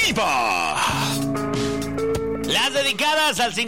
arriba. Las dedicadas al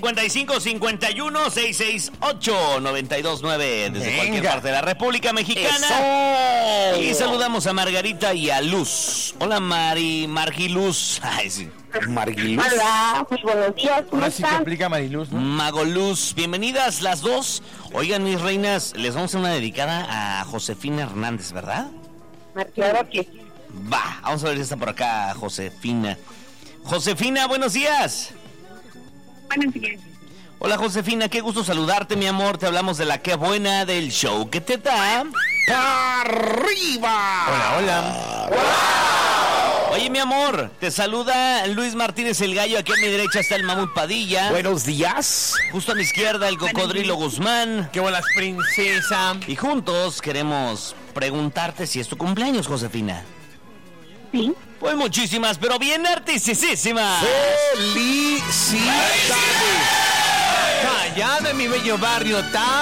5551-668-929 desde cualquier parte de la República Mexicana. ¡Eso! Y saludamos a Margarita y a Luz. Hola, Margiluz. Ay, sí. Margiluz. Hola, muy buenos días. ¿Cómo Ahora sí te están? aplica Mariluz, ¿no? Magoluz, bienvenidas las dos. Oigan, mis reinas, les vamos a hacer una dedicada a Josefina Hernández, ¿verdad? Claro que sí. Va, vamos a ver si está por acá Josefina. Josefina, buenos días. Buenos días. Hola, Josefina, qué gusto saludarte, mi amor. Te hablamos de la Qué Buena del show que te da ¡Arriba! Hola. Oye, mi amor, te saluda Luis Martínez el Gallo. Aquí a mi derecha está el Mamut Padilla. Buenos días. Justo a mi izquierda el Cocodrilo Guzmán. ¡Qué buenas, princesa! Y juntos queremos preguntarte si es tu cumpleaños, Josefina. Sí. Pues muchísimas, pero bien artistísimas. ¡Felicidades! Allá de mi bello barrio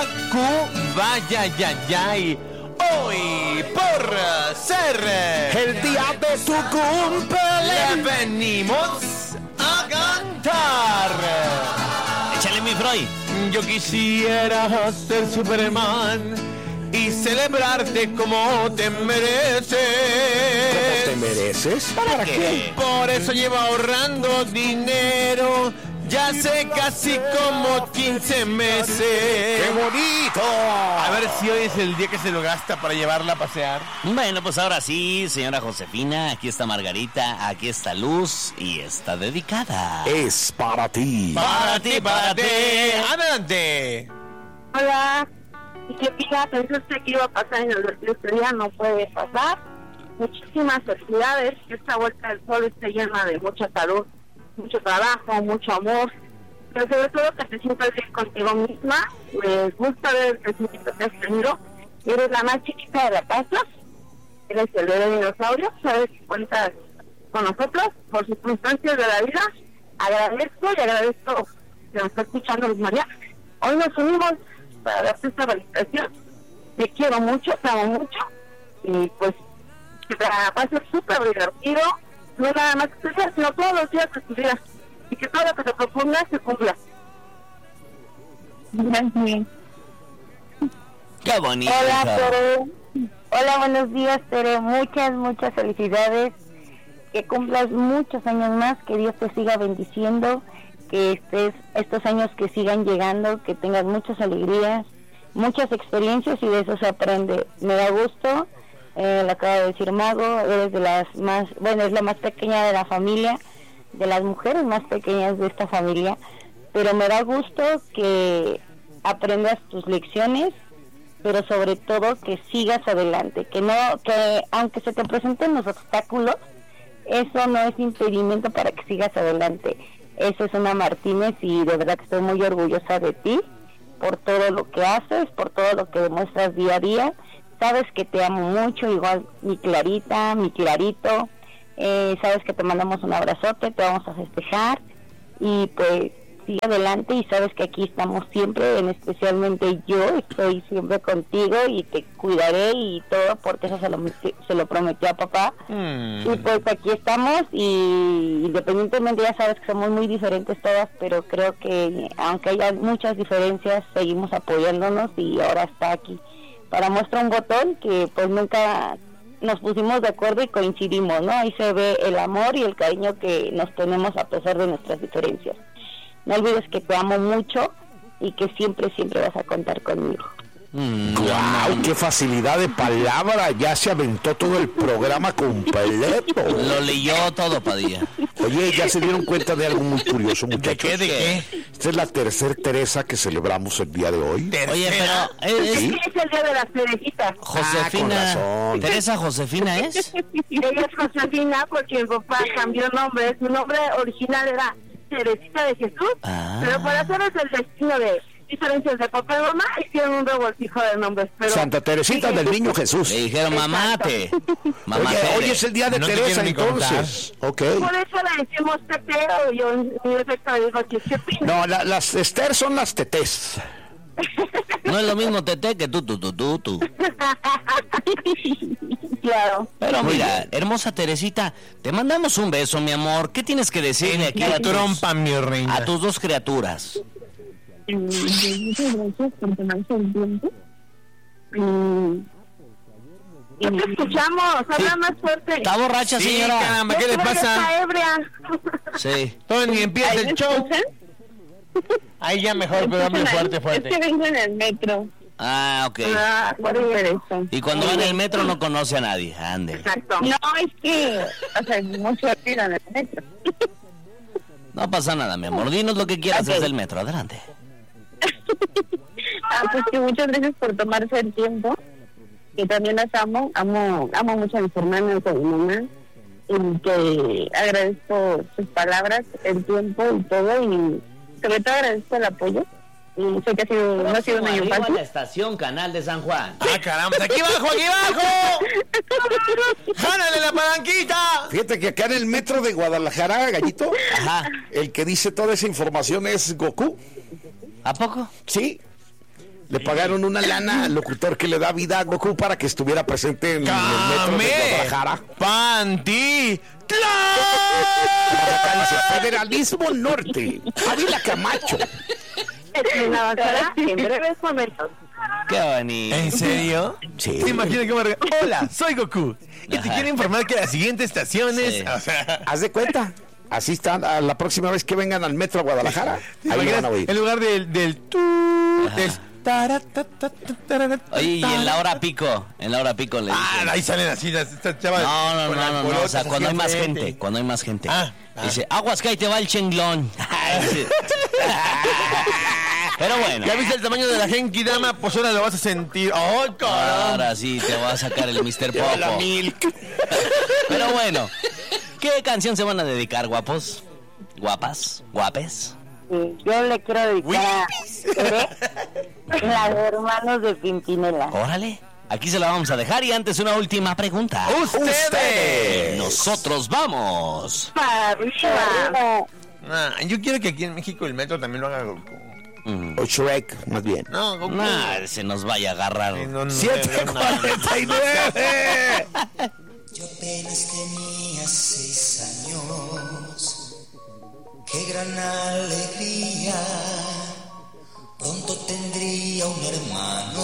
Tacubaya. Hoy, por ser El día de tu le cumpleaños. venimos a cantar. Échale, mi Freud. Yo quisiera ser Superman y celebrarte como te mereces. ¿Cómo te mereces? ¿Para qué? Por eso llevo ahorrando dinero, ya sé casi como 15 meses. ¡Qué bonito! A ver si hoy es el día que se lo gasta para llevarla a pasear. Bueno, pues ahora sí, señora Josefina, aquí está Margarita, aquí está Luz y está dedicada. Es para ti. Para ti. Adelante. Hola. ¿Y qué pila? Pensé usted que iba a pasar en el vertido este día, no puede pasar. Muchísimas felicidades. Que esta vuelta del sol esté llena de mucha salud, mucho trabajo, mucho amor. Pero sobre todo que te sientas bien contigo misma. Me gusta ver el crecimiento que has tenido. Eres la más chiquita de la casa. Eres el bebé dinosaurio. Sabes que cuentas con nosotros por circunstancias de la vida. Agradezco que nos está escuchando Luz María. Hoy nos unimos para darte esta felicitación. Te quiero mucho, te amo mucho. Y pues que te la pases súper divertido. No nada más que tu día, sino todos los días de tu vida. Y que todo lo que te propongas se cumpla. Bien. Qué bonito. Hola, Tere. Hola, buenos días, Tere. Muchas felicidades. Que cumplas muchos años más. Que Dios te siga bendiciendo. Que estos años que sigan llegando. Que tengas muchas alegrías, muchas experiencias y de eso se aprende. Me da gusto. Lo acaba de decir Mago. Eres de las más... Bueno, es la más pequeña de la familia. De las mujeres más pequeñas de esta familia. Pero me da gusto que aprendas tus lecciones, pero sobre todo que sigas adelante, que aunque se te presenten los obstáculos, eso no es impedimento para que sigas adelante. Eso es una Martínez y de verdad que estoy muy orgullosa de ti por todo lo que haces, por todo lo que demuestras día a día. Sabes que te amo mucho, igual mi Clarita, mi Clarito. Sabes que te mandamos un abrazote, te vamos a festejar y pues sigue adelante y sabes que aquí estamos siempre, especialmente yo estoy siempre contigo y te cuidaré y todo porque eso se lo prometió a papá. Y pues aquí estamos y independientemente ya sabes que somos muy diferentes todas, pero creo que aunque haya muchas diferencias seguimos apoyándonos y ahora está aquí para muestra un botón que pues nunca nos pusimos de acuerdo y coincidimos, ¿no? Ahí se ve el amor y el cariño que nos tenemos a pesar de nuestras diferencias. No olvides que te amo mucho y que siempre vas a contar conmigo. ¡Guau! ¡Qué facilidad de palabra! Ya se aventó todo el programa completo. Lo leyó todo, Padilla. Oye, ¿ya se dieron cuenta de algo muy curioso, muchachos? ¿De qué? Esta es la tercera Teresa que celebramos el día de hoy. Oye, pero... ¿Sí? Es el día de las cerecitas. Josefina... con razón. ¿Teresa Josefina es? Ella es Josefina porque mi papá cambió nombre. Su nombre original era Teresita de Jesús, pero por hacer es el destino de diferencias de papá y mamá, hicieron un revoltijo de nombres. Pero Santa Teresita del Niño Jesús. Le dijeron mamate. Hoy es el día de No te Teresa, quiero ni entonces. Ok. por eso le decimos tetero. Yo en efecto le digo que ¿qué opinas? No, las Esther son las tetés. No es lo mismo Tete que tú. Claro. Pero mira, hermosa Teresita, te mandamos un beso, mi amor. ¿Qué tienes que decirle aquí a Trompa, mi reina. a tus dos criaturas? Muchas gracias por tomarse el tiempo. No te escuchamos, habla más fuerte. ¿Está borracha, Sí, señora? caramba, ¿qué le pasa? Está ebria. Sí. Tony, empieza el show. Ahí ya mejor, pero hable fuerte. Es que vengo en el metro. Ah, ok. Por eso. Y cuando va en el metro no conoce a nadie. Ande. Exacto. No, es que, o sea, mucho tiro en el metro. No pasa nada, mi amor. Dinos lo que quieras desde el metro. Adelante. Pues que muchas gracias por tomarse el tiempo. Que también las amo mucho a mis hermanos, a mi mamá. Y que agradezco sus palabras, el tiempo y todo. Y sobre todo agradezco el apoyo. Y sé que no ha sido un año fácil. la estación Canal de San Juan. ¡Ah, caramba! ¡Aquí abajo, aquí abajo! ¡Jálale la palanquita! Fíjate que acá en el metro de Guadalajara, Gallito, Ajá. el que dice toda esa información es Goku. ¿A poco? Sí. Le pagaron una lana al locutor que le da vida a Goku para que estuviera presente en el metro de Guadalajara. ¡Panti! Federalismo Norte. Ávila Camacho. En la basura, en breves momentos. Qué bonito. ¿En serio? Sí. ¿Te imaginas que me Hola, soy Goku. Y te Ajá. quiero informar que la siguiente estación es... Sí. O sea, Haz de cuenta. Así están a la próxima vez que vengan al metro a Guadalajara. ¿te Ahí lo imaginas? van a oír. En lugar del tú... Ajá. es taratatataratat. Oye, y en la hora pico. En la hora pico le Ah, dicen. ahí salen así estas chavas. No. con las O colotas sea, así cuando hay más enfrente. gente. Cuando hay más gente. Ah. Dice, aguas que ahí te va el chenglón. Pero bueno. ¿Ya viste el tamaño de la Genki Dama? Pues ahora lo vas a sentir. ¡Oh, caramba! Ahora sí te va a sacar el Mr. Lleva la Popo. milk. Pero bueno, ¿qué canción se van a dedicar, guapos? ¿Guapas? ¿Guapes? Yo le quiero dedicar a Tere, la de Hermanos de Pimpinela. Órale, aquí se la vamos a dejar y antes una última pregunta. ¡Ustedes! Nosotros vamos. Para arriba. Yo quiero que aquí en México el metro también lo haga Goku. O Shrek, más bien. No, Goku. Nah, se nos vaya a agarrar. Sí, no, 7:49. Yo apenas tenía 6 años, qué gran alegría, pronto tendría un hermano.